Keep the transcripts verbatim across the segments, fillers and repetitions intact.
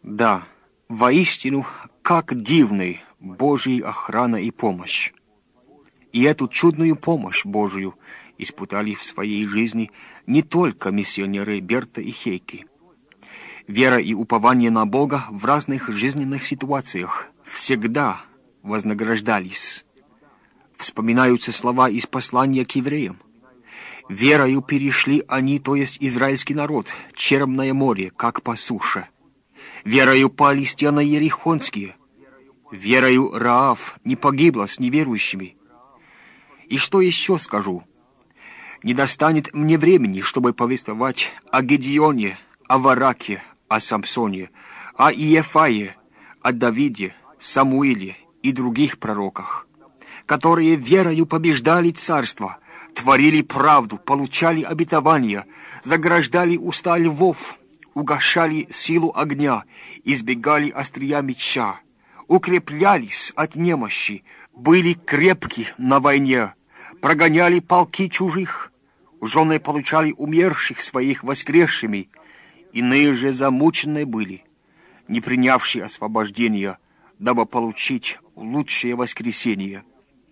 Да, воистину, как дивны Божья охрана и помощь. И эту чудную помощь Божию испытали в своей жизни не только миссионеры Берта и Хейки. Вера и упование на Бога в разных жизненных ситуациях всегда вознаграждались. Вспоминаются слова из послания к евреям. «Верою перешли они, то есть израильский народ, Черное море, как по суше. Верою пали стены ерихонские. Верою Раав не погибла с неверующими». И что еще скажу? Не достанет мне времени, чтобы повествовать о Гедеоне, о Вараке, о Самсоне, о Иефае, о Давиде, Самуиле и других пророках, которые верою побеждали царство, творили правду, получали обетования, заграждали уста львов, угашали силу огня, избегали острия меча, укреплялись от немощи, были крепки на войне, прогоняли полки чужих, жены получали умерших своих воскресшими, иные же замученные были, не принявшие освобождения, дабы получить лучшее воскресение.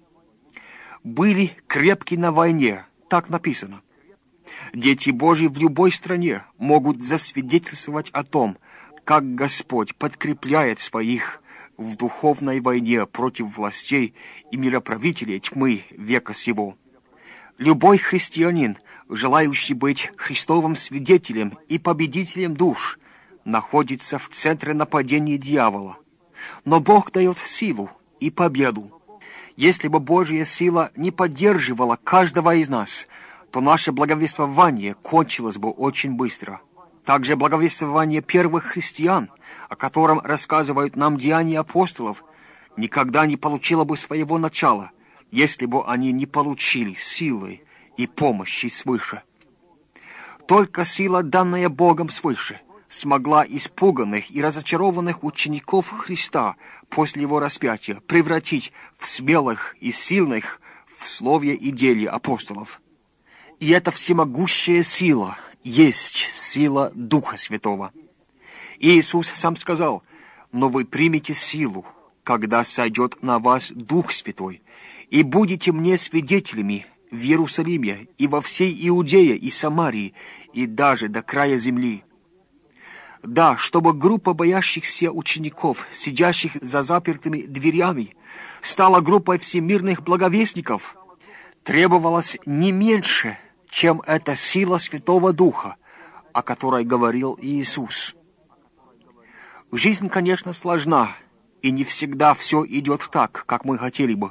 Были крепки на войне, так написано. Дети Божьи в любой стране могут засвидетельствовать о том, как Господь подкрепляет своих в духовной войне против властей и мироправителей тьмы века сего. Любой христианин, желающий быть Христовым свидетелем и победителем душ, находится в центре нападения дьявола. Но Бог дает силу и победу. Если бы Божья сила не поддерживала каждого из нас, то наше благовествование кончилось бы очень быстро. Также благовествование первых христиан, о котором рассказывают нам деяния апостолов, никогда не получило бы своего начала, если бы они не получили силы и помощи свыше. Только сила, данная Богом свыше, смогла испуганных и разочарованных учеников Христа после Его распятия превратить в смелых и сильных в слове и деле апостолов. И эта всемогущая сила есть сила Духа Святого. И Иисус сам сказал: «Но вы примете силу, когда сойдет на вас Дух Святой, и будете мне свидетелями в Иерусалиме и во всей Иудее и Самарии, и даже до края земли». Да, чтобы группа боящихся учеников, сидящих за запертыми дверями, стала группой всемирных благовестников, требовалось не меньше, чем эта сила Святого Духа, о которой говорил Иисус. Жизнь, конечно, сложна, и не всегда все идет так, как мы хотели бы.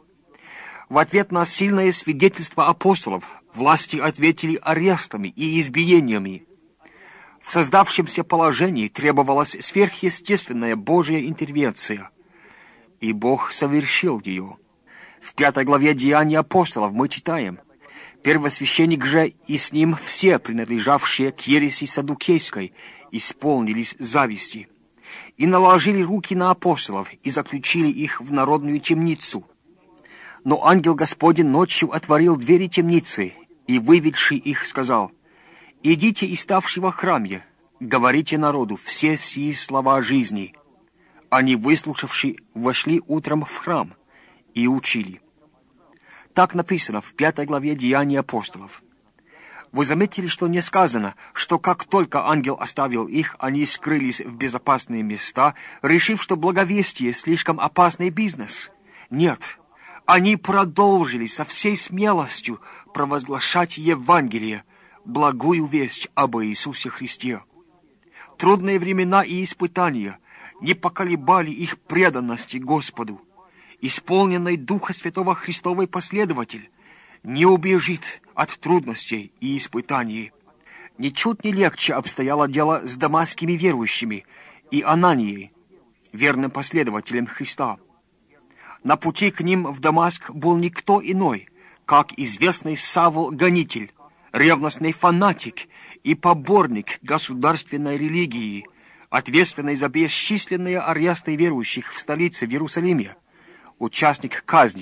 В ответ на сильное свидетельство апостолов власти ответили арестами и избиениями. В создавшемся положении требовалась сверхъестественная Божья интервенция, и Бог совершил ее. В пятой главе Деяний апостолов мы читаем: «Первосвященник же и с ним все, принадлежавшие к ереси саддукейской, исполнились зависти, и наложили руки на апостолов, и заключили их в народную темницу. Но ангел Господень ночью отворил двери темницы, и, выведший их, сказал: идите и ставши во храме, говорите народу все сии слова жизни. Они, выслушавши, вошли утром в храм и учили». Так написано в пятой главе Деяний апостолов. Вы заметили, что не сказано, что как только ангел оставил их, они скрылись в безопасные места, решив, что благовестие слишком опасный бизнес? Нет, они продолжили со всей смелостью провозглашать Евангелие, благую весть об Иисусе Христе. Трудные времена и испытания не поколебали их преданности Господу. Исполненный Духа Святого Христовый последователь не убежит от трудностей и испытаний. Ничуть не легче обстояло дело с дамасскими верующими и Ананией, верным последователем Христа. На пути к ним в Дамаск был никто иной, как известный Савл-гонитель, ревностный фанатик и поборник государственной религии, ответственный за бесчисленные аресты верующих в столице в Иерусалиме, участник казни,